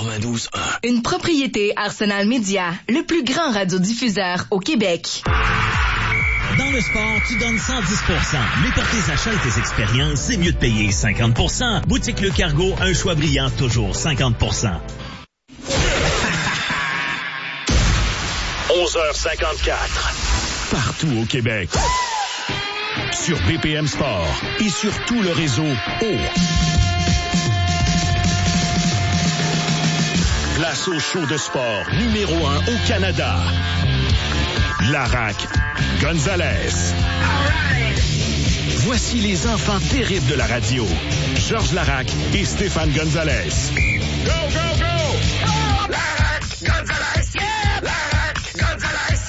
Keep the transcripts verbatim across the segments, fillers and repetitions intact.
quatre-vingt-douze un. Une propriété Arsenal Média, le plus grand radiodiffuseur au Québec. Dans le sport, tu donnes cent dix pour cent. Mais pour tes achats et tes expériences, c'est mieux de payer cinquante pour cent. Boutique Le Cargo, un choix brillant, toujours cinquante pour cent. onze heures cinquante-quatre. Partout au Québec. Sur B P M Sport et sur tout le réseau O. Place au show de sport numéro un au Canada. Larac Gonzalez. Voici les enfants terribles de la radio. Georges Larac et Stéphane Gonzalez. Go, go, go! Oh, Larac Gonzalez! Yeah! Larac Gonzalez!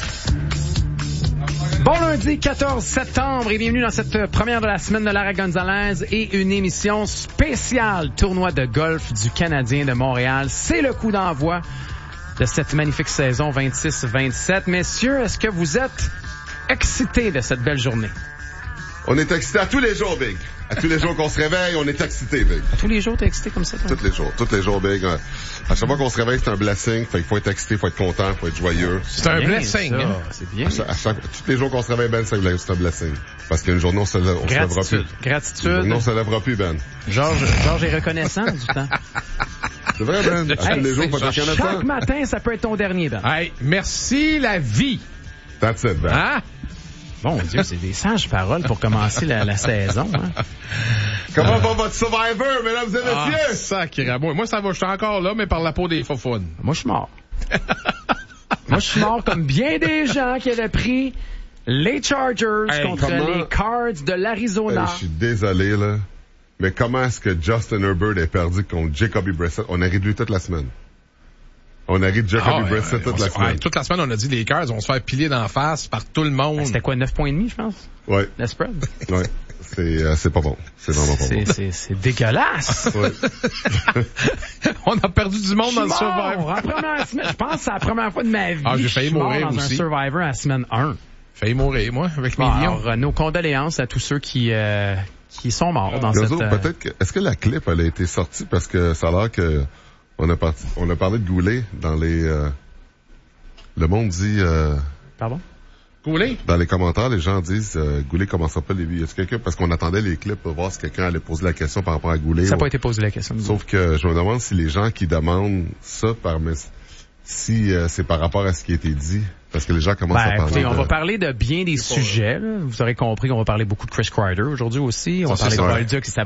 Bon lundi quatorze septembre et bienvenue dans cette première de la semaine de Larac Gonzalez et une émission spéciale tournoi de golf du Canadien de Montréal. C'est le coup d'envoi de cette magnifique saison vingt-six vingt-sept. Messieurs, est-ce que vous êtes excités de cette belle journée? On est excités à tous les jours, Big. À tous les jours qu'on se réveille, on est excités, Big. À tous les jours, t'es excité comme ça? Toi? Tous les jours, tous les jours, Big. À chaque fois qu'on se réveille, c'est un blessing. Fait qu'il faut être excité, faut être content, faut être joyeux. C'est un blessing, hein? C'est bien. À chaque, à chaque, tous les jours qu'on se réveille, Ben, c'est un blessing. Parce qu'une journée, on se, on se lèvera plus. Gratitude. Une journée, on se lèvera plus, Ben. Georges, Georges est reconnaissant du temps. C'est vrai, Ben. À tous Hey, les jours, faut être chaque reconnaissant. matin, ça peut être ton dernier, Ben. Hey, merci la vie. That's it, Ben. Hein? Mon Dieu, c'est des sages paroles pour commencer la, la saison. Hein? Comment va votre Survivor, mesdames et Ah, messieurs? sacré. Moi, moi, ça va, je suis encore là, mais par la peau des faufounes. Moi, je suis mort. Moi, je suis mort comme bien des gens qui avaient pris les Chargers Hey, contre comment- les Cards de l'Arizona. Hey, je suis désolé, là. Mais comment est-ce que Justin Herbert est perdu contre Jacoby Brissett? On a ri de lui toute la semaine. On a ri de Jacoby Ah, Brissett ouais, toute on la s- semaine. ouais, toute la semaine, on a dit les Cards vont se faire piler d'en face par tout le monde. C'était quoi, neuf points et demi, je pense? Ouais. Le spread? Ouais. C'est, euh, c'est pas bon. C'est vraiment pas C'est, bon. c'est, c'est dégueulasse! Ouais. On a perdu du monde Je dans le suis mort Survivor. en première semaine. Je pense que c'est la première fois de ma vie Ah, j'ai que failli je suis mort mourir dans aussi. un Survivor à la semaine un. Failli mourir, moi, avec mes Bon, lions. alors, euh, nos condoléances à tous ceux qui, euh, qui sont morts dans Les cette... autres, euh, peut-être que, est-ce que la clip, elle a été sortie parce que ça a l'air que on a parti, on a parlé de Goulet dans les, euh, le monde dit, euh, Pardon? Coulé? dans les commentaires, les gens disent, euh, Goulet commencera pas les vies. Est-ce que quelqu'un, parce qu'on attendait les clips pour voir si quelqu'un allait poser la question par rapport à Goulet. Ça n'a ou- pas été posé la question. Sauf que je me demande si les gens qui demandent ça par mes- si euh, c'est par rapport à ce qui a été dit, parce que les gens commencent Ben, à parler. écoutez, on de- va parler de bien des sujets. Là. Vous aurez compris qu'on va parler beaucoup de Chris Kreider aujourd'hui aussi. On va Ça, parler c'est de vrai. Bolduc et sa